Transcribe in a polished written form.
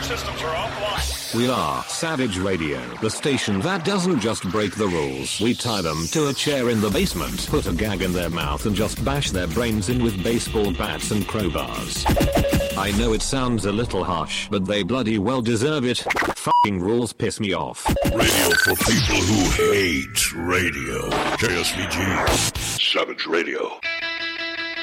systems are offline. We are Savage Radio, the station that doesn't just break the rules. We tie them to a chair in the basement, put a gag in their mouth and just bash their brains in with baseball bats and crowbars. I know it sounds a little harsh, but they bloody well deserve it. Fucking rules piss me off. Radio for people who hate radio. KSVG. Savage Radio.